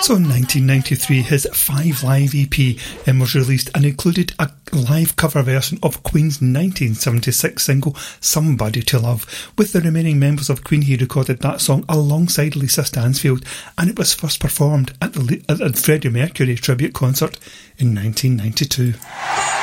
So in 1993, his 5 Live EP was released and included a live cover version of Queen's 1976 single Somebody to Love. With the remaining members of Queen, he recorded that song alongside Lisa Stansfield, and it was first performed at the Freddie Mercury tribute concert in 1992.